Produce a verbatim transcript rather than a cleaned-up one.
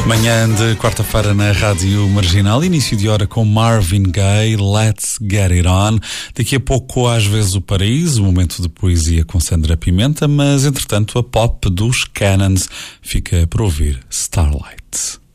Manhã de quarta-feira na Rádio Marginal, início de hora com Marvin Gaye, Let's Get It On. Daqui a pouco, às vezes, o Paraíso, um momento de poesia com Sandra Pimenta, mas, entretanto, a pop dos Cannons fica para ouvir Starlight.